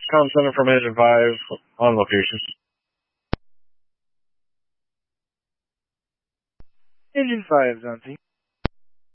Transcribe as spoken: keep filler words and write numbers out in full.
comm center from Engine five on location. Engine five, Zonzi.